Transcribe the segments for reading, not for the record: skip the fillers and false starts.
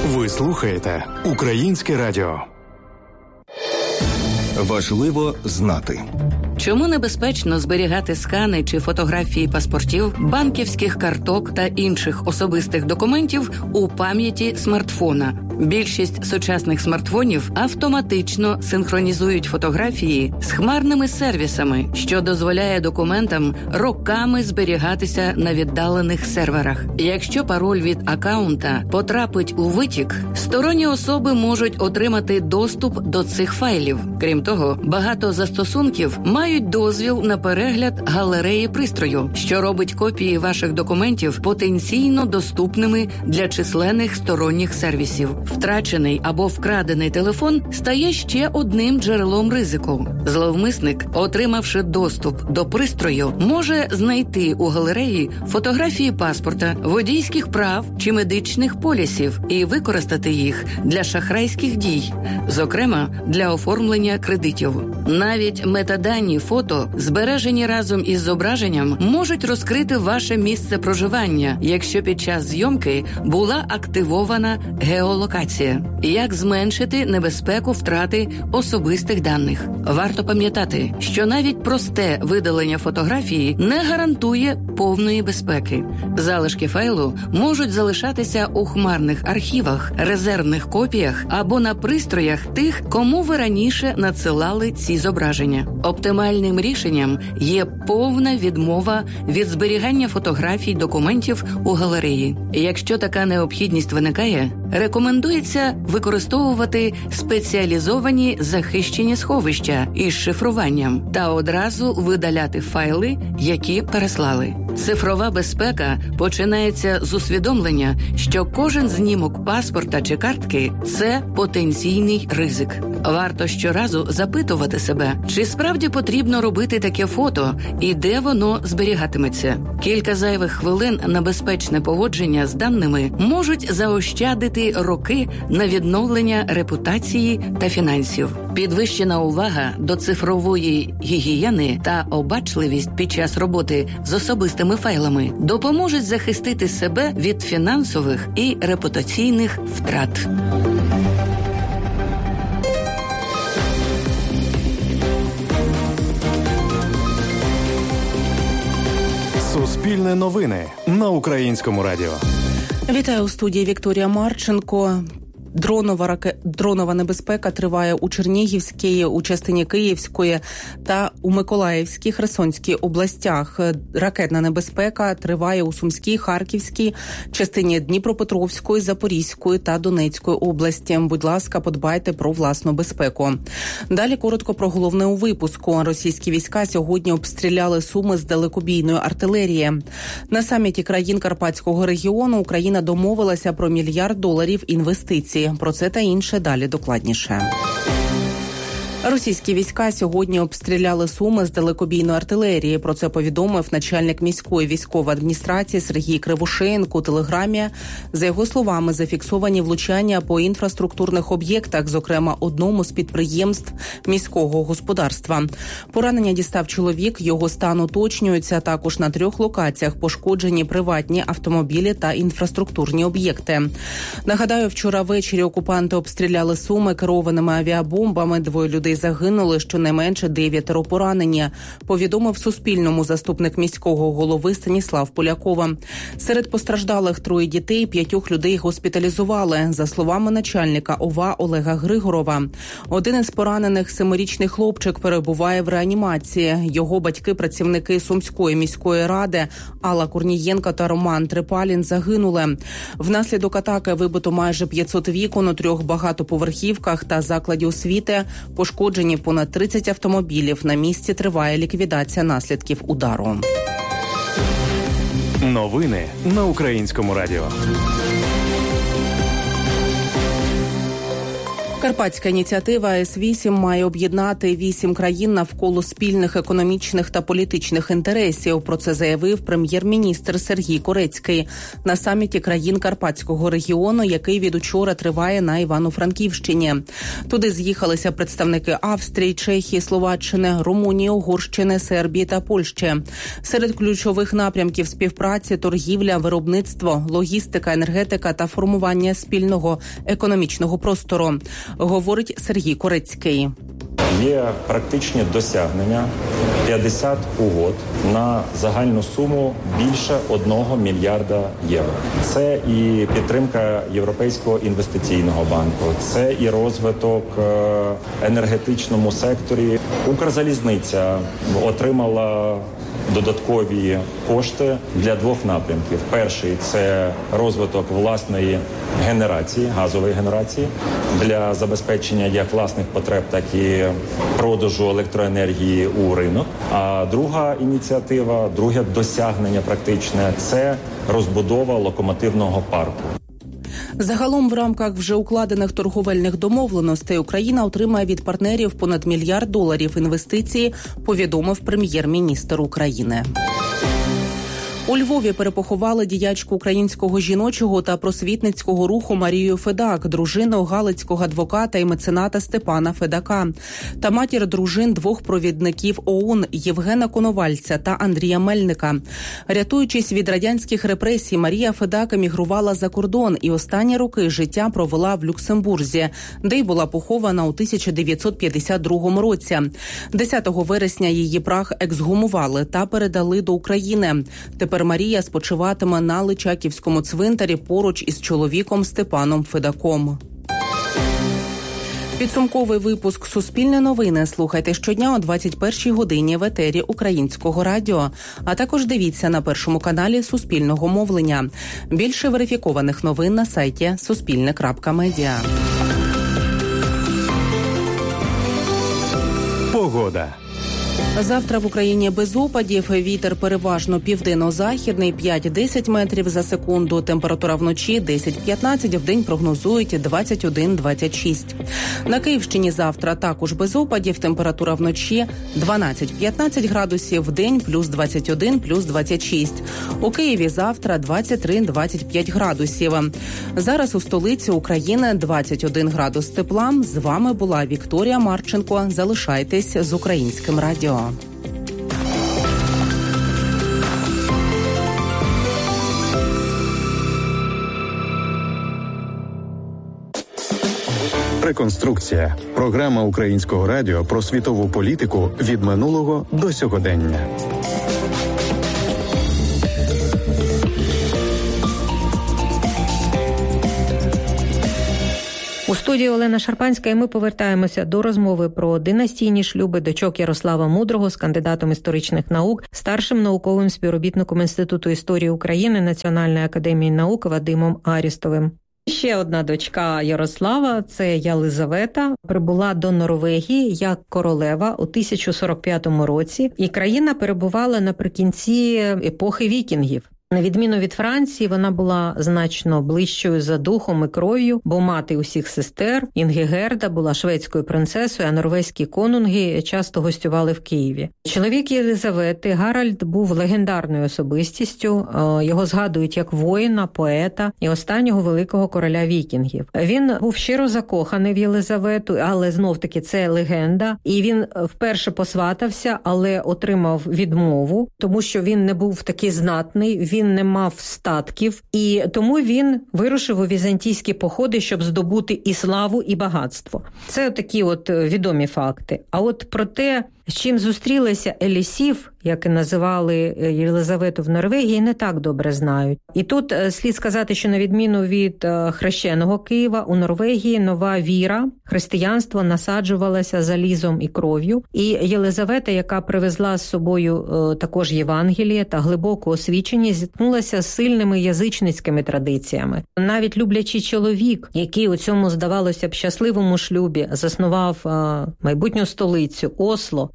Ви слухаєте Українське радіо. Важливо знати. Чому небезпечно зберігати скани чи фотографії паспортів, банківських карток та інших особистих документів у пам'яті смартфона? Більшість сучасних смартфонів автоматично синхронізують фотографії з хмарними сервісами, що дозволяє документам роками зберігатися на віддалених серверах. Якщо пароль від акаунта потрапить у витік, сторонні особи можуть отримати доступ до цих файлів. Крім того, багато застосунків мають дозвіл на перегляд галереї пристрою, що робить копії ваших документів потенційно доступними для численних сторонніх сервісів. Втрачений або вкрадений телефон стає ще одним джерелом ризику. Зловмисник, отримавши доступ до пристрою, може знайти у галереї фотографії паспорта, водійських прав чи медичних полісів і використати їх для шахрайських дій, зокрема для оформлення кредитів. Навіть метадані фото, збережені разом із зображенням, можуть розкрити ваше місце проживання, якщо під час зйомки була активована геолокація. Як зменшити небезпеку втрати особистих даних? Варто пам'ятати, що навіть просте видалення фотографії не гарантує повної безпеки. Залишки файлу можуть залишатися у хмарних архівах, резервних копіях або на пристроях тих, кому ви раніше надсилали ці зображення. Оптимальним рішенням є повна відмова від зберігання фотографій документів у галереї. Якщо така необхідність виникає, рекомендується використовувати спеціалізовані захищені сховища із шифруванням та одразу видаляти файли, які переслали. Цифрова безпека починається з усвідомлення, що кожен знімок паспорта чи картки – це потенційний ризик. Варто щоразу запитувати себе, чи справді потрібно робити таке фото і де воно зберігатиметься. Кілька зайвих хвилин на безпечне поводження з даними можуть заощадити роки на відновлення репутації та фінансів. Підвищена увага до цифрової гігієни та обачливість під час роботи з особистими файлами допоможуть захистити себе від фінансових і репутаційних втрат. Суспільне новини на Українському радіо. Вітаю у студії Вікторія Марченко. Дронова небезпека триває у Чернігівській, у частині Київської та у Миколаївській, Херсонській областях. Ракетна небезпека триває у Сумській, Харківській, частині Дніпропетровської, Запорізької та Донецької області. Будь ласка, подбайте про власну безпеку. Далі коротко про головне у випуску. Російські війська сьогодні обстріляли Суми з далекобійної артилерії. На саміті країн Карпатського регіону Україна домовилася про $1 мільярд інвестицій. Про це та інше далі докладніше. Російські війська сьогодні обстріляли Суми з далекобійної артилерії. Про це повідомив начальник міської військової адміністрації Сергій Кривошеєнко у телеграмі. За його словами, зафіксовані влучання по інфраструктурних об'єктах, зокрема одному з підприємств міського господарства. Поранення дістав чоловік, його стан уточнюється. Також на 3 локаціях пошкоджені приватні автомобілі та інфраструктурні об'єкти. Нагадаю, вчора ввечері окупанти обстріляли Суми керованими авіабомбами. 2 людей загинули, щонайменше 9 поранені, повідомив Суспільному заступник міського голови Станіслав Полякова. Серед постраждалих 3 дітей, 5 людей госпіталізували. За словами начальника ОВА Олега Григорова, один із поранених 7-річний хлопчик перебуває в реанімації. Його батьки, працівники Сумської міської ради Алла Корнієнко та Роман Трипалін загинули. Внаслідок атаки вибито майже 500 вікон у 3 багатоповерхівках та закладі освіти. Пошкоджені понад 30 автомобілів. На місці триває ліквідація наслідків удару. Новини на Українському радіо. Карпатська ініціатива С-8 має об'єднати 8 країн навколо спільних економічних та політичних інтересів. Про це заявив прем'єр-міністр Сергій Корецький на саміті країн Карпатського регіону, який від учора триває на Івано-Франківщині. Туди з'їхалися представники Австрії, Чехії, Словаччини, Румунії, Угорщини, Сербії та Польщі. Серед ключових напрямків співпраці – торгівля, виробництво, логістика, енергетика та формування спільного економічного простору, говорить Сергій Корецький. Є практичні досягнення 50 угод на загальну суму більше 1 мільярда євро. Це і підтримка Європейського інвестиційного банку, це і розвиток енергетичному секторі. Укрзалізниця отримала додаткові кошти для 2 напрямків. Перший – це розвиток власної генерації, газової генерації, для забезпечення як власних потреб, так і продажу електроенергії у ринок. А друга ініціатива, друге досягнення практичне – це розбудова локомотивного парку. Загалом в рамках вже укладених торговельних домовленостей Україна отримає від партнерів понад $1 мільярд інвестицій, повідомив прем'єр-міністр України. У Львові перепоховали діячку українського жіночого та просвітницького руху Марію Федак, дружину галицького адвоката і мецената Степана Федака, та матір дружин 2 провідників ОУН Євгена Коновальця та Андрія Мельника. Рятуючись від радянських репресій, Марія Федак емігрувала за кордон і останні роки життя провела в Люксембурзі, де й була похована у 1952 році. 10 вересня її прах ексгумували та передали до України. Тепер Марія спочиватиме на Личаківському цвинтарі поруч із чоловіком Степаном Федаком. Підсумковий випуск «Суспільне новини» слухайте щодня о 21-й годині в етері Українського радіо, а також дивіться на першому каналі Суспільного мовлення. Більше верифікованих новин на сайті suspilne.media. Погода. Завтра в Україні без опадів, вітер переважно південно-західний 5-10 метрів за секунду, температура вночі 10-15, вдень прогнозують 21-26. На Київщині завтра також без опадів, температура вночі 12-15 градусів, вдень плюс 21, плюс 26. У Києві завтра 23-25 градусів. Зараз у столиці України 21 градус тепла. З вами була Вікторія Марченко. Залишайтесь з Українським радіо. Реконструкція. Програма Українського радіо про світову політику від минулого до сьогодення. У студії Олена Шарпанська, і ми повертаємося до розмови про династійні шлюби дочок Ярослава Мудрого з кандидатом історичних наук, старшим науковим співробітником Інституту історії України Національної академії наук Вадимом Арістовим. Ще одна дочка Ярослава, це Єлизавета, прибула до Норвегії як королева у 1045 році, і країна перебувала наприкінці епохи вікінгів. На відміну від Франції, вона була значно ближчою за духом і кров'ю, бо мати усіх сестер Інгігерда була шведською принцесою, а норвезькі конунги часто гостювали в Києві. Чоловік Єлизавети, Гаральд, був легендарною особистістю. Його згадують як воїна, поета і останнього великого короля вікінгів. Він був щиро закоханий в Єлизавету, але знов-таки це легенда. І він вперше посватався, але отримав відмову, тому що він не був такий знатний, він не мав статків, і тому він вирушив у візантійські походи, щоб здобути і славу, і багатство. Це такі от відомі факти. А от про те, з чим зустрілися елісів, як і називали Єлизавету в Норвегії, не так добре знають. І тут слід сказати, що на відміну від хрещеного Києва, у Норвегії нова віра, християнство насаджувалося залізом і кров'ю. І Єлизавета, яка привезла з собою також Євангеліє та глибоку освіченість, зіткнулася з сильними язичницькими традиціями. Навіть люблячий чоловік, який у цьому, здавалося б, щасливому шлюбі заснував майбутню столицю Осло,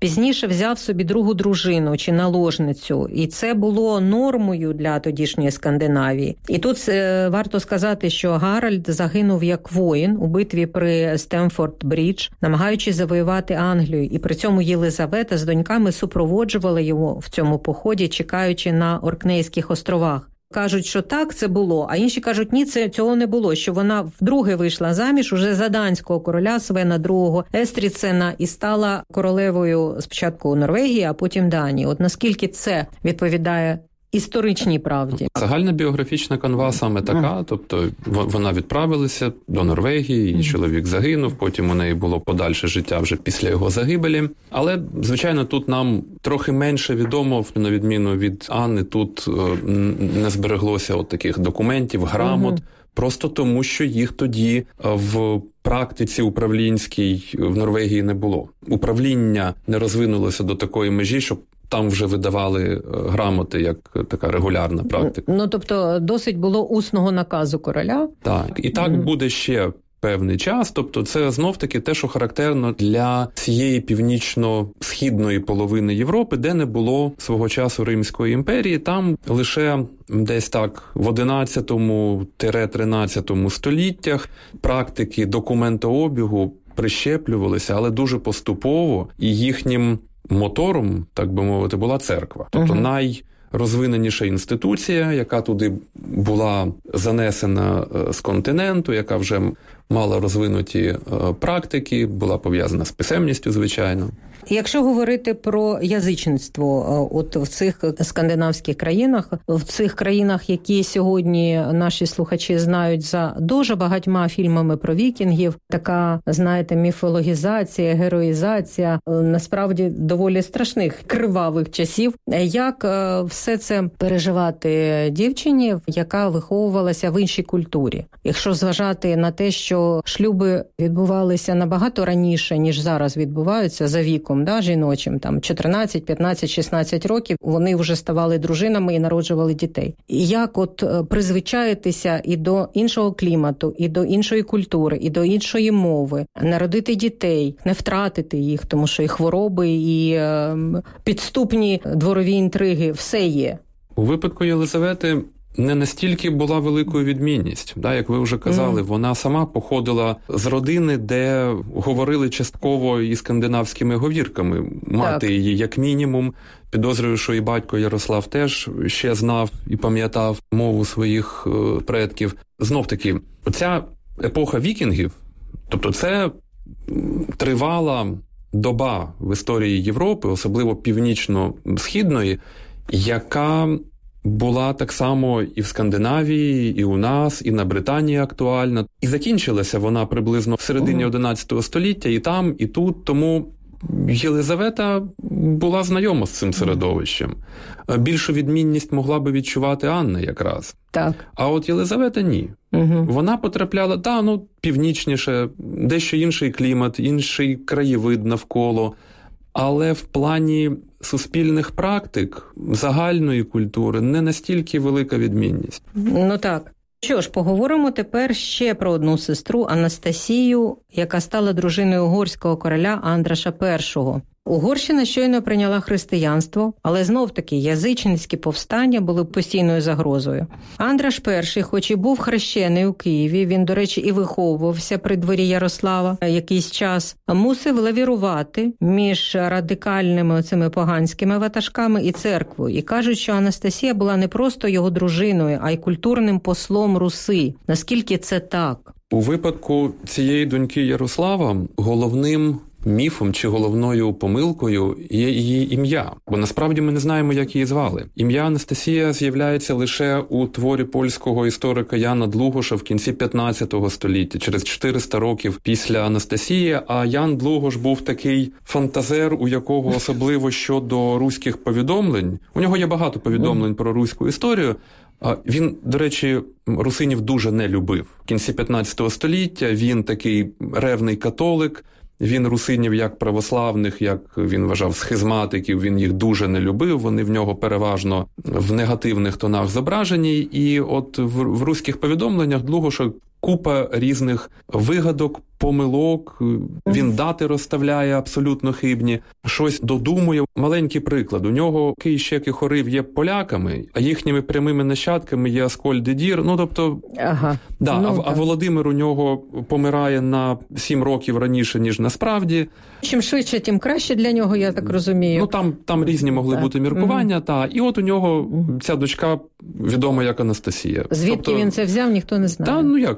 пізніше взяв собі другу дружину чи наложницю. І це було нормою для тодішньої Скандинавії. І тут варто сказати, що Гаральд загинув як воїн у битві при Стемфорд-Брідж, намагаючись завоювати Англію. І при цьому Єлизавета з доньками супроводжувала його в цьому поході, чекаючи на Оркнейських островах. Кажуть, що так, це було, а інші кажуть, ні, цього не було, що вона вдруге вийшла заміж уже за данського короля Свена II Естріцена і стала королевою спочатку Норвегії, а потім Данії. От наскільки це відповідає історичній правді? Загальна біографічна канва саме така, тобто вона відправилася до Норвегії, її чоловік загинув, потім у неї було подальше життя вже після його загибелі. Але, звичайно, тут нам трохи менше відомо, на відміну від Анни, тут не збереглося от таких документів, грамот, просто тому, що їх тоді в практиці управлінській в Норвегії не було. Управління не розвинулося до такої межі, щоб там вже видавали грамоти як така регулярна практика. Ну, тобто досить було усного наказу короля? Так. І так буде ще певний час. Тобто це знов-таки те, що характерно для цієї північно-східної половини Європи, де не було свого часу Римської імперії. Там лише десь так в 11-13 століттях практики документообігу прищеплювалися, але дуже поступово, і їхнім мотором, так би мовити, була церква. Тобто найрозвиненіша інституція, яка туди була занесена з континенту, яка вже мала розвинуті практики, була пов'язана з писемністю, звичайно. Якщо говорити про язичництво от в цих скандинавських країнах, в цих країнах, які сьогодні наші слухачі знають за дуже багатьма фільмами про вікінгів, така, знаєте, міфологізація, героїзація, насправді доволі страшних, кривавих часів. Як все це переживати дівчині, яка виховувалася в іншій культурі? Якщо зважати на те, що шлюби відбувалися набагато раніше, ніж зараз відбуваються за віком, жіночим, 14, 15, 16 років, вони вже ставали дружинами і народжували дітей. І як от призвичаїтися і до іншого клімату, і до іншої культури, і до іншої мови, народити дітей, не втратити їх, тому що і хвороби, і підступні дворові інтриги, все є. У випадку Єлизавети не настільки була великою відмінність. Як ви вже казали, вона сама походила з родини, де говорили частково і скандинавськими говірками. Мати її, як мінімум, підозрюю, що і батько Ярослав теж ще знав і пам'ятав мову своїх предків. Знов-таки, оця епоха вікінгів, тобто це тривала доба в історії Європи, особливо північно-східної, яка була так само і в Скандинавії, і у нас, і на Британії актуальна. І закінчилася вона приблизно в середині 11 століття, і там, і тут. Тому Єлизавета була знайома з цим середовищем. Більшу відмінність могла би відчувати Анна якраз. Так. А от Єлизавета ні. Вона потрапляла, північніше, дещо інший клімат, інший краєвид навколо. Але в плані суспільних практик, загальної культури не настільки велика відмінність. Ну так. Що ж, поговоримо тепер ще про одну сестру Анастасію, яка стала дружиною угорського короля Андраша І. Угорщина щойно прийняла християнство, але знов-таки язичницькі повстання були постійною загрозою. Андраш І, хоч і був хрещений у Києві, він, до речі, і виховувався при дворі Ярослава якийсь час, мусив лавірувати між радикальними оцими поганськими ватажками і церквою. І кажуть, що Анастасія була не просто його дружиною, а й культурним послом Руси. Наскільки це так? У випадку цієї доньки Ярослава головним міфом чи головною помилкою є її ім'я, бо насправді ми не знаємо, як її звали. Ім'я Анастасія з'являється лише у творі польського історика Яна Длугоша в кінці 15 століття, через 400 років після Анастасії, а Ян Длугош був такий фантазер, у якого особливо щодо руських повідомлень, у нього є багато повідомлень про руську історію. Він, до речі, русинів дуже не любив. В кінці 15 століття він такий ревний католик, він русинів як православних, як він вважав, схизматиків, він їх дуже не любив, вони в нього переважно в негативних тонах зображені. І от в руських повідомленнях Длугоша купа різних вигадок, помилок, він дати розставляє абсолютно хибні, щось додумує. Маленький приклад. У нього Київщик і Хорив є поляками, а їхніми прямими нащадками є Аскольд і Дір. Тобто, а Володимир у нього помирає на 7 років раніше, ніж насправді. Чим швидше, тим краще для нього, я так розумію. Там різні могли бути міркування, і от у нього ця дочка відома як Анастасія. Звідки він це взяв, ніхто не знає.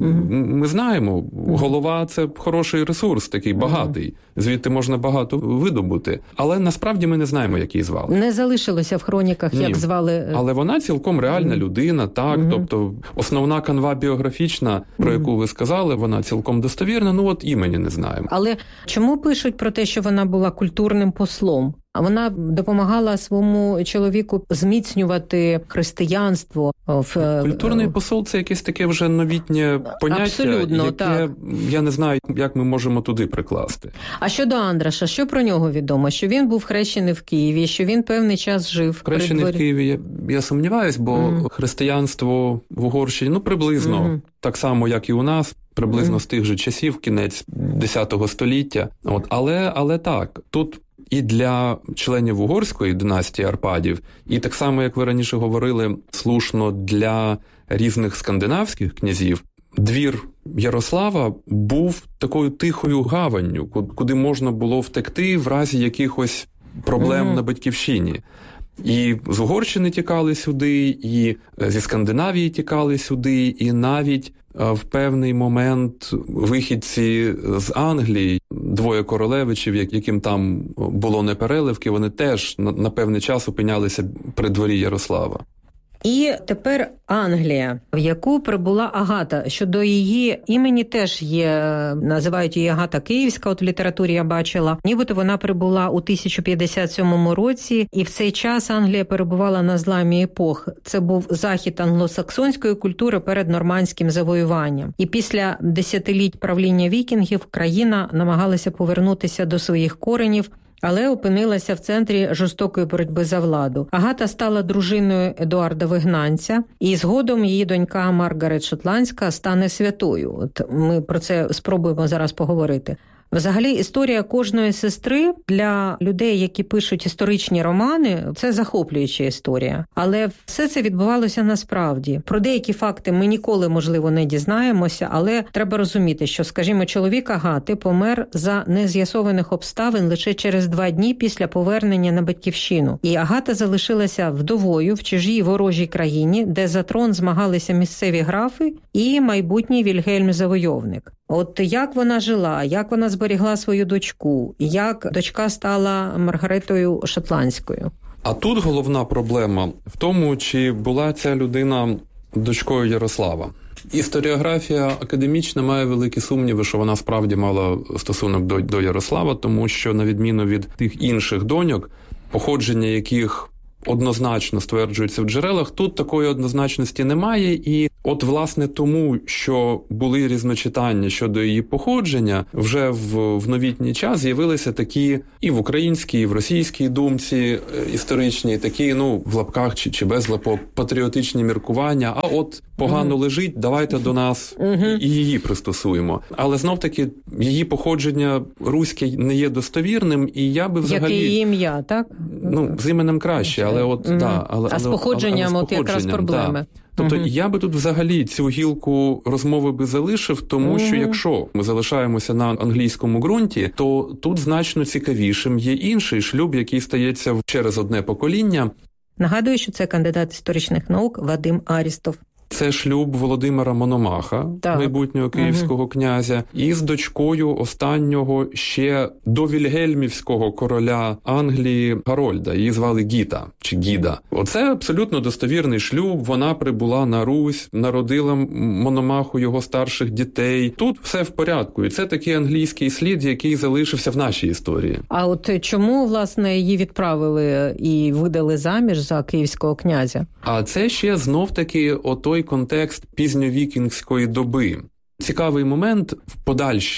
Ми знаємо, голова – це хороший ресурс, такий багатий. Звідти можна багато видобути. Але насправді ми не знаємо, як її звали. Не залишилося в хроніках, як звали. Але вона цілком реальна людина, так. Тобто основна канва біографічна, про яку ви сказали, вона цілком достовірна, імені не знаємо. Але чому пишуть про те, що вона була культурним послом? А вона допомагала своєму чоловіку зміцнювати християнство. Культурний посол – це якесь таке вже новітнє поняття, абсолютно, яке так. Я не знаю, як ми можемо туди прикласти. А щодо Андраша, що про нього відомо? Що він був хрещений в Києві, що він певний час жив при дворі? Хрещений в Києві, я сумніваюсь, бо християнство в Угорщині, приблизно, так само, як і у нас, приблизно з тих же часів, кінець X століття. Але так, тут і для членів угорської династії Арпадів, і так само, як ви раніше говорили, слушно для різних скандинавських князів, двір Ярослава був такою тихою гаванню, куди можна було втекти в разі якихось проблем на батьківщині. І з Угорщини тікали сюди, і зі Скандинавії тікали сюди, і навіть в певний момент вихідці з Англії, 2 королевичів, яким там було непереливки, вони теж на певний час опинялися при дворі Ярослава. І тепер Англія, в яку прибула Агата. Щодо її імені теж є, називають її Агата Київська, от в літературі я бачила. Нібито вона прибула у 1057 році, і в цей час Англія перебувала на зламі епох. Це був захід англосаксонської культури перед нормандським завоюванням. І після десятиліть правління вікінгів країна намагалася повернутися до своїх коренів, але опинилася в центрі жорстокої боротьби за владу. Агата стала дружиною Едуарда Вигнанця, і згодом її донька Маргарет Шотландська стане святою. От ми про це спробуємо зараз поговорити. Взагалі, історія кожної сестри для людей, які пишуть історичні романи, це захоплююча історія. Але все це відбувалося насправді. Про деякі факти ми ніколи, можливо, не дізнаємося, але треба розуміти, що, скажімо, чоловік Агати помер за нез'ясованих обставин лише через 2 дні після повернення на батьківщину. І Агата залишилася вдовою в чужій ворожій країні, де за трон змагалися місцеві графи і майбутній Вільгельм-завойовник. От як вона жила, як вона зберігла свою дочку, як дочка стала Маргаретою Шотландською? А тут головна проблема в тому, чи була ця людина дочкою Ярослава. Історіографія академічна має великі сумніви, що вона справді мала стосунок до Ярослава, тому що, на відміну від тих інших доньок, походження яких однозначно стверджується в джерелах, тут такої однозначності немає. І от, власне, тому, що були різночитання щодо її походження, вже в новітній час з'явилися такі і в українській, і в російській думці історичній, такі, в лапках чи без лапок, патріотичні міркування. А от погано лежить, давайте до нас і її пристосуємо. Але знов-таки її походження руське не є достовірним, і я би взагалі... Яке її ім'я, так? З іменем краще, але от, а з походженням от якраз проблеми. Да. Тобто я би тут взагалі цю гілку розмови би залишив, тому що якщо ми залишаємося на англійському ґрунті, то тут значно цікавішим є інший шлюб, який стається через одне покоління. Нагадую, що це кандидат історичних наук Вадим Арістов. Це шлюб Володимира Мономаха, майбутнього київського князя, і з дочкою останнього ще довільгельмівського короля Англії Гарольда. Її звали Гіта, чи Гіда. Оце абсолютно достовірний шлюб. Вона прибула на Русь, народила Мономаху його старших дітей. Тут все в порядку. І це такий англійський слід, який залишився в нашій історії. А от чому, власне, її відправили і видали заміж за київського князя? А це ще знов-таки отой контекст пізньовікінгської доби. Цікавий момент в подальші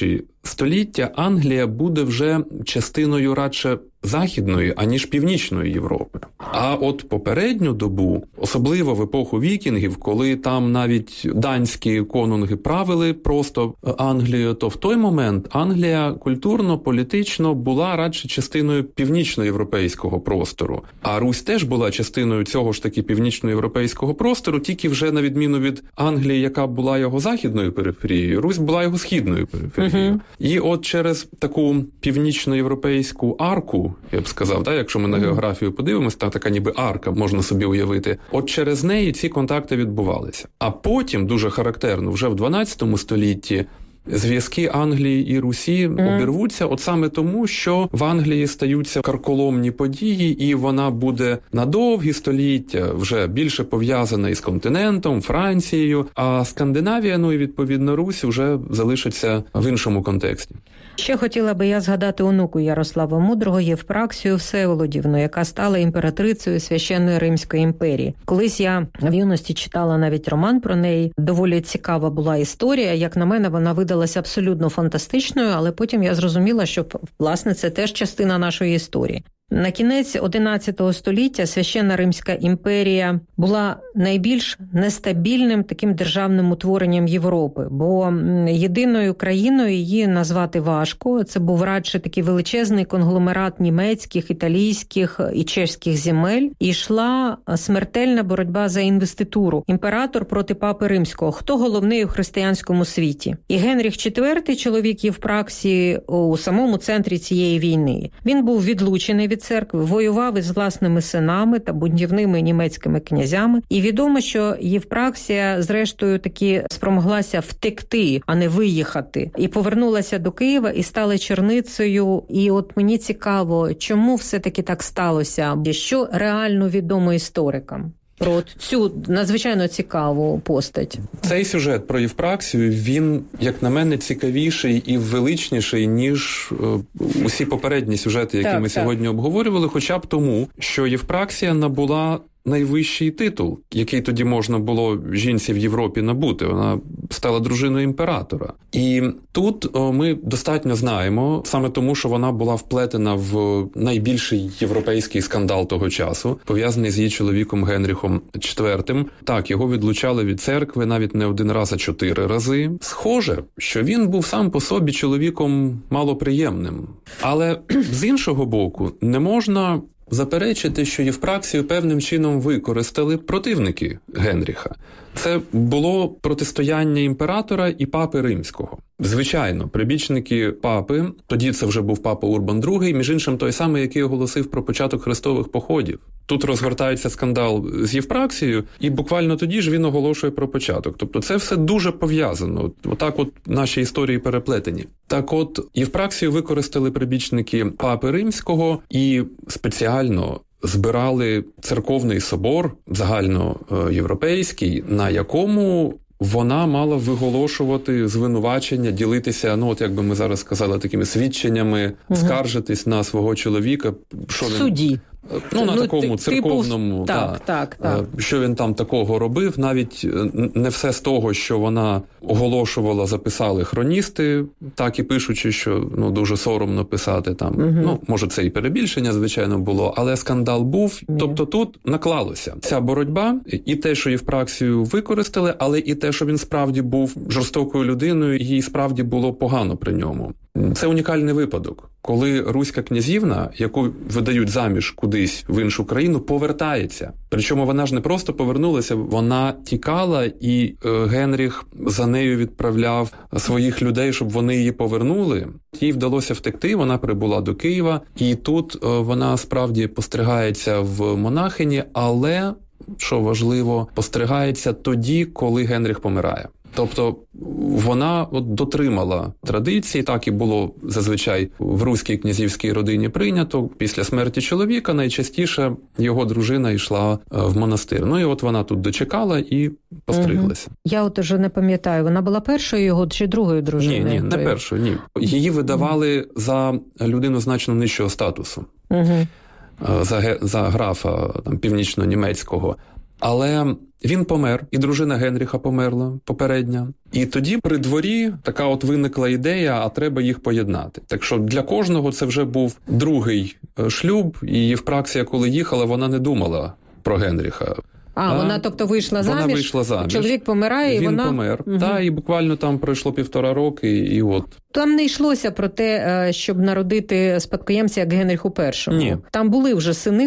століття Англія буде вже частиною радше Західної, аніж Північної Європи. А от попередню добу, особливо в епоху вікінгів, коли там навіть данські конунги правили просто Англією, то в той момент Англія культурно, політично була радше частиною північноєвропейського простору. А Русь теж була частиною цього ж таки північноєвропейського простору, тільки вже на відміну від Англії, яка була його західною периферією, Русь була його східною периферією. І от через таку північноєвропейську арку, я б сказав, якщо ми на географію подивимося, там така ніби арка, можна собі уявити. От через неї ці контакти відбувалися. А потім, дуже характерно, вже в 12 столітті зв'язки Англії і Русі обірвуться от саме тому, що в Англії стаються карколомні події, і вона буде на довгі століття вже більше пов'язана із континентом, Францією, а Скандинавія, ну і відповідно Русь, вже залишиться в іншому контексті. Ще хотіла би я згадати онуку Ярослава Мудрого Євпраксію Всеволодівну, яка стала імператрицею Священної Римської імперії. Колись я в юності читала навіть роман про неї. Доволі цікава була історія. Як на мене, вона видалася абсолютно фантастичною, але потім я зрозуміла, що, власне, це теж частина нашої історії. На кінець XI століття Священна Римська імперія була найбільш нестабільним таким державним утворенням Європи, бо єдиною країною її назвати важко. Це був радше такий величезний конгломерат німецьких, італійських і чеських земель. І йшла смертельна боротьба за інвеституру. Імператор проти папи Римського. Хто головний у християнському світі? І Генріх IV, чоловік Євпраксії, у самому центрі цієї війни. Він був відлучений від церкви, воював із власними синами та бунтівними німецькими князями. І відомо, що Євпраксія, зрештою, таки спромоглася втекти, а не виїхати. І повернулася до Києва і стала черницею. І от мені цікаво, чому все-таки так сталося? Що реально відомо історикам про цю надзвичайно цікаву постать? Цей сюжет про Євпраксію, він, як на мене, цікавіший і величніший, ніж усі попередні сюжети, які ми сьогодні обговорювали, хоча б тому, що Євпраксія набула найвищий титул, який тоді можна було жінці в Європі набути. Вона стала дружиною імператора. І тут ми достатньо знаємо, саме тому, що вона була вплетена в найбільший європейський скандал того часу, пов'язаний з її чоловіком Генріхом IV. Так, його відлучали від церкви навіть не 1 раз, а 4 рази. Схоже, що він був сам по собі чоловіком малоприємним. Але з іншого боку, не можна заперечити, що Євпраксію певним чином використали противники Генріха. Це було протистояння імператора і папи Римського. Звичайно, прибічники папи, тоді це вже був папа Урбан II, між іншим той самий, який оголосив про початок хрестових походів. Тут розгортається скандал з Євпраксією, і буквально тоді ж він оголошує про початок. Тобто це все дуже пов'язано. Отак от наші історії переплетені. Так от, Євпраксію використали прибічники папи Римського і спеціально збирали церковний собор загальноєвропейський, на якому вона мала виголошувати звинувачення, ділитися, ну от як би ми зараз сказали, такими свідченнями, скаржитись на свого чоловіка. Що Суді. Ну, на такому церковному, так. Що він там такого робив, навіть не все з того, що вона оголошувала, записали хроністи, так і пишучи, що дуже соромно писати там. Ну, може, це і перебільшення, звичайно, було, але скандал був. Тобто тут наклалося ця боротьба, і те, що Євпраксію використали, але і те, що він справді був жорстокою людиною, і їй справді було погано при ньому. Це унікальний випадок, коли руська князівна, яку видають заміж кудись в іншу країну, повертається. Причому вона ж не просто повернулася, вона тікала, і Генріх за нею відправляв своїх людей, щоб вони її повернули. Їй вдалося втекти, вона прибула до Києва, і тут вона справді постригається в монахині, але, що важливо, постригається тоді, коли Генріх помирає. Тобто вона дотримала традиції, так і було зазвичай в руській князівській родині прийнято. Після смерті чоловіка найчастіше його дружина йшла в монастир. Ну і от вона тут дочекала і постриглася. Я от уже не пам'ятаю, вона була першою його чи другою дружиною? Ні, не першою, ні. Її видавали за людину значно нижчого статусу. За графа там, північно-німецького. Але він помер, і дружина Генріха померла попередня. І тоді при дворі така от виникла ідея, а треба їх поєднати. Так що для кожного це вже був другий шлюб, і Євпраксія, коли їхала, вона не думала про Генріха. Вона, тобто, вийшла заміж? Вона вийшла заміж. Чоловік помирає, і вона... Він помер. І буквально там пройшло 1,5 роки, і от. Там не йшлося про те, щоб народити спадкоємця, як Генріху І. Ні. Там були вже сини,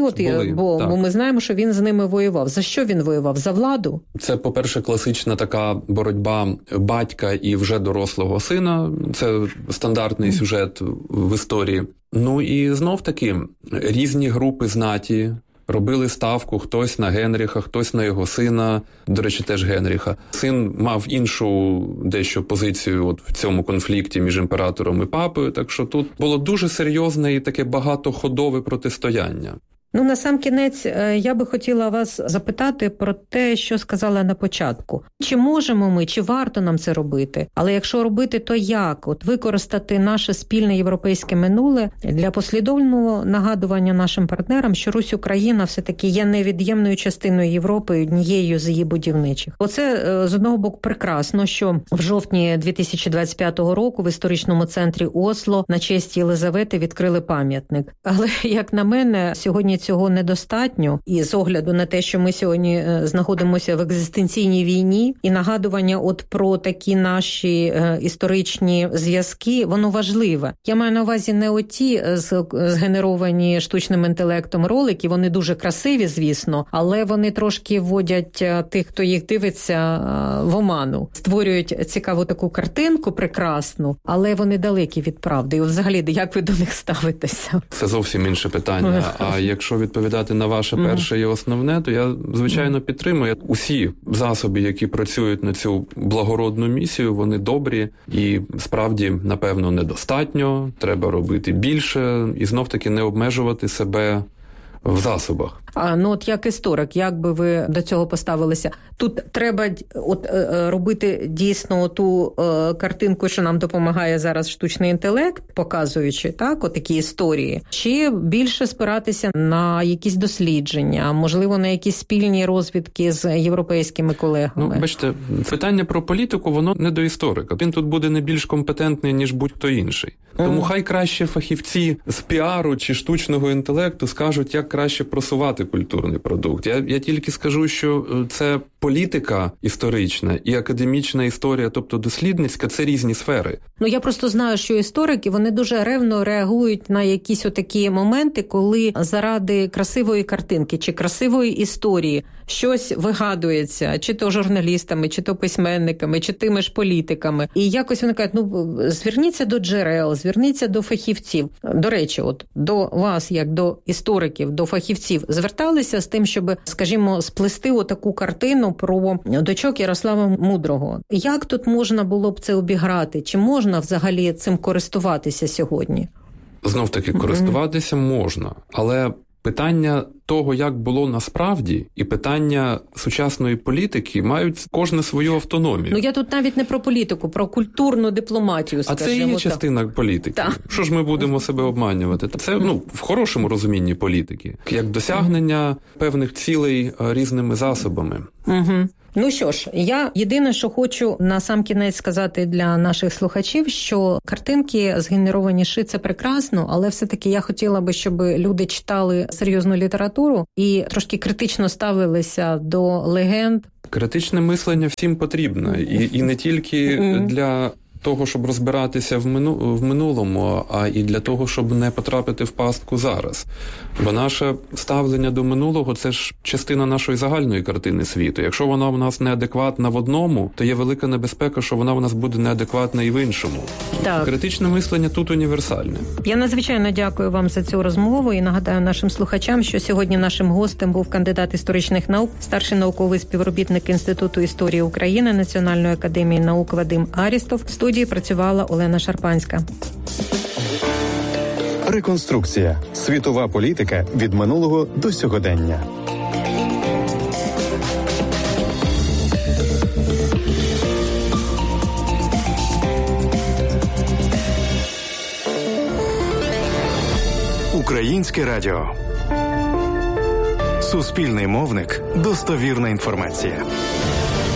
бо ми знаємо, що він з ними воював. За що він воював? За владу? Це, по-перше, класична така боротьба батька і вже дорослого сина. Це стандартний сюжет в історії. Ну і знов-таки різні групи знаті робили ставку, хтось на Генріха, хтось на його сина, до речі, теж Генріха. Син мав іншу дещо позицію от в цьому конфлікті між імператором і папою, так що тут було дуже серйозне і таке багатоходове протистояння. На сам кінець я би хотіла вас запитати про те, що сказала на початку. Чи можемо ми, чи варто нам це робити? Але якщо робити, то як? От використати наше спільне європейське минуле для послідовного нагадування нашим партнерам, що Русь-Україна все-таки є невід'ємною частиною Європи, однією з її будівничих. Оце, з одного боку, прекрасно, що в жовтні 2025 року в історичному центрі Осло на честь Єлизавети відкрили пам'ятник. Але, як на мене, сьогодні цього недостатньо, і з огляду на те, що ми сьогодні знаходимося в екзистенційній війні, і нагадування от про такі наші історичні зв'язки, воно важливе. Я маю на увазі не оті згенеровані штучним інтелектом ролики, вони дуже красиві, звісно, але вони трошки вводять тих, хто їх дивиться, в оману. Створюють цікаву таку картинку, прекрасну, але вони далекі від правди. І взагалі, як ви до них ставитеся? Це зовсім інше питання. А якщо відповідати на ваше перше і основне, то я, звичайно, підтримую. Усі засоби, які працюють на цю благородну місію, вони добрі і, справді, напевно, недостатньо. Треба робити більше і, знов-таки, не обмежувати себе в засобах. От як історик, як би ви до цього поставилися? Тут треба робити дійсно ту картинку, що нам допомагає зараз штучний інтелект, показуючи такі історії, чи більше спиратися на якісь дослідження, можливо, на якісь спільні розвідки з європейськими колегами? Бачите, питання про політику, воно не до історика. Він тут буде не більш компетентний, ніж будь-хто інший. Тому хай краще фахівці з піару чи штучного інтелекту скажуть, як краще просувати культурний продукт. Я тільки скажу, що це політика історична і академічна історія, тобто дослідницька, це різні сфери. Я просто знаю, що історики, вони дуже ревно реагують на якісь отакі моменти, коли заради красивої картинки чи красивої історії щось вигадується, чи то журналістами, чи то письменниками, чи тими ж політиками. І якось вони кажуть, зверніться до джерел, зверніться до фахівців. До речі, до вас, як до істориків, до фахівців, зверталися з тим, щоб, скажімо, сплести отаку картину про дочок Ярослава Мудрого. Як тут можна було б це обіграти? Чи можна взагалі цим користуватися сьогодні? Знов-таки, користуватися можна, але питання того, як було насправді, і питання сучасної політики мають кожне свою автономію. Я тут навіть не про політику, про культурну дипломатію, скажімо. А це і є частина політики. Так. Що ж ми будемо себе обманювати? Це, в хорошому розумінні політики, як досягнення певних цілей різними засобами. Ну що ж, я єдине, що хочу на сам кінець сказати для наших слухачів, що картинки згенеровані це прекрасно, але все-таки я хотіла би, щоб люди читали серйозну літературу і трошки критично ставилися до легенд. Критичне мислення всім потрібно, і не тільки для того, щоб розбиратися в минулому, а і для того, щоб не потрапити в пастку зараз. Бо наше ставлення до минулого – це ж частина нашої загальної картини світу. Якщо вона у нас неадекватна в одному, то є велика небезпека, що вона у нас буде неадекватна і в іншому. Так. Критичне мислення тут універсальне. Я надзвичайно дякую вам за цю розмову і нагадаю нашим слухачам, що сьогодні нашим гостем був кандидат історичних наук, старший науковий співробітник Інституту історії України Національної академії наук Вадим Арістов. В студії працювала Олена Шарпанська. Реконструкція. Світова політика від минулого до сьогодення. Українське радіо. Суспільний мовник. Достовірна інформація.